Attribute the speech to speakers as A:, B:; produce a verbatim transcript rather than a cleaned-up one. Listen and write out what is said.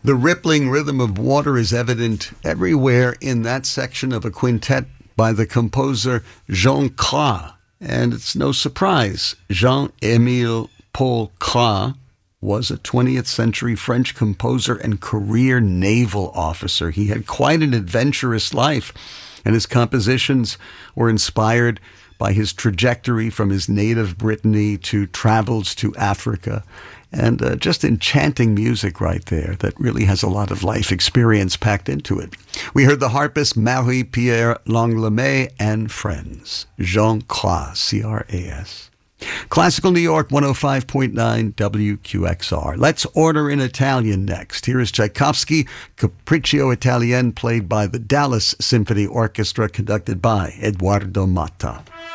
A: The rippling rhythm of water is evident everywhere in that section of a quintet by the composer Jean Cras. And it's no surprise, Jean-Émile Paul Cras was a twentieth century French composer and career naval officer. He had quite an adventurous life, and his compositions were inspired by his trajectory from his native Brittany to travels to Africa. And uh, just enchanting music right there that really has a lot of life experience packed into it. We heard the harpist Marie-Pierre Langlemay and Friends. Jean Cras, C R A S. Classical New York, one oh five point nine W Q X R. Let's order in Italian next. Here is Tchaikovsky, Capriccio Italien, played by the Dallas Symphony Orchestra, conducted by Eduardo Matta.